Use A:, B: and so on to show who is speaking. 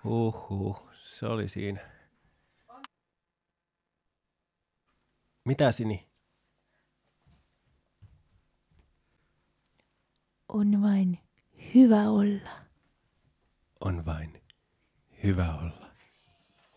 A: Se oli siinä. Mitä Sini?
B: On vain hyvä olla.
A: On vain hyvä olla.